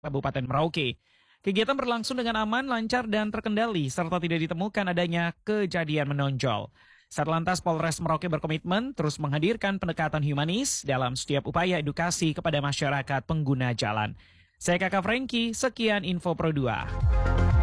Kabupaten Merauke. Kegiatan berlangsung dengan aman, lancar, dan terkendali, serta tidak ditemukan adanya kejadian menonjol. Satlantas Polres Merauke berkomitmen terus menghadirkan pendekatan humanis dalam setiap upaya edukasi kepada masyarakat pengguna jalan. Saya Kakak Franky, sekian info Pro 2.